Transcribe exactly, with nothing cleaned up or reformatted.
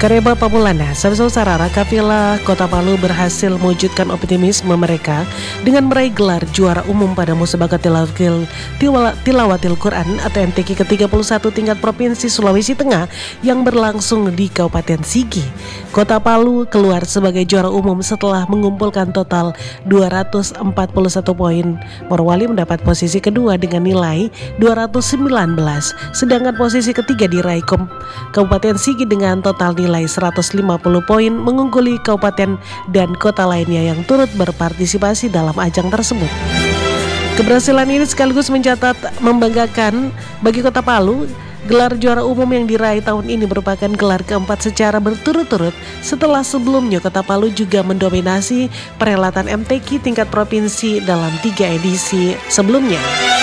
Kareba Pamulana, Samsul Sarara, Kapila Kota Palu berhasil mewujudkan optimisme mereka dengan meraih gelar juara umum pada Musabaqah Tilawatil, Tilawatil Quran atau M T Q ke tiga puluh satu tingkat Provinsi Sulawesi Tengah yang berlangsung di Kabupaten Sigi. Kota Palu keluar sebagai juara umum setelah mengumpulkan total dua ratus empat puluh satu poin. Morowali mendapat posisi kedua dengan nilai dua ratus sembilan belas, sedangkan posisi ketiga diraih Kabupaten Sigi dengan total nilai seratus lima puluh poin, mengungguli kabupaten dan kota lainnya yang turut berpartisipasi dalam ajang tersebut. Keberhasilan ini sekaligus mencatat membanggakan bagi Kota Palu. Gelar juara umum yang diraih tahun ini merupakan gelar keempat secara berturut-turut setelah sebelumnya Kota Palu juga mendominasi perhelatan M T Q tingkat provinsi dalam tiga edisi sebelumnya.